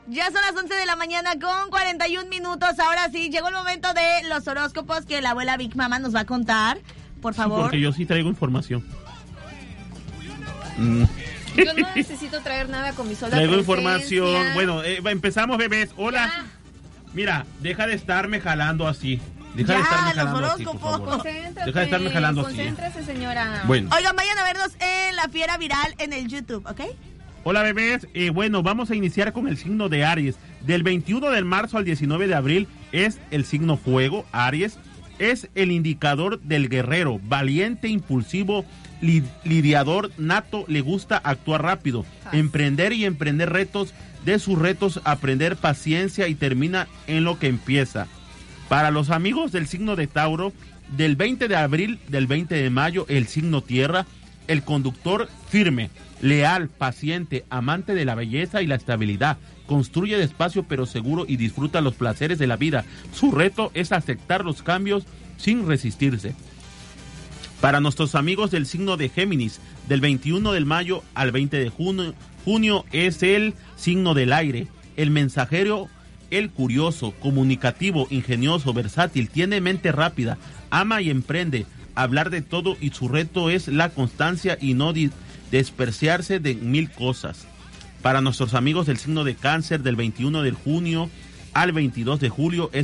Ya son las 11 de la mañana con 41 minutos. Ahora sí, llegó el momento de los horóscopos que la abuela Big Mama nos va a contar. Por favor. Sí, porque yo sí traigo información. Yo no necesito traer nada con mi sola Traigo presencia. información. Bueno, empezamos, bebés. Hola. Ya. Mira, deja de estarme jalando así. Deja Ya, de estarme los jalando así, por horóscopos. favor. Concéntrate. Deja de estarme jalando así. Concéntrese, señora. Bueno. Oigan, vayan a vernos en La Fiera Viral en el YouTube, ¿ok? Hola, bebés. Bueno, vamos a iniciar con el signo de Aries. Del 21 de marzo al 19 de abril es el signo fuego, Aries. Es el indicador del guerrero, valiente, impulsivo, lidiador nato, le gusta actuar rápido, emprender y emprender retos, de sus retos aprender paciencia y termina en lo que empieza. Para los amigos del signo de Tauro, del 20 de abril, del 20 de mayo, el signo tierra, el conductor firme, leal, paciente, amante de la belleza y la estabilidad, construye despacio pero seguro y disfruta los placeres de la vida. Su reto es aceptar los cambios sin resistirse. Para nuestros amigos del signo de Géminis, del 21 de mayo al 20 de junio es el signo del aire, el mensajero, el curioso, comunicativo, ingenioso, versátil, tiene mente rápida, ama y emprende, hablar de todo y su reto es la constancia y no despreciarse de mil cosas. Para nuestros amigos del signo de Cáncer, del 21 de junio al 22 de julio es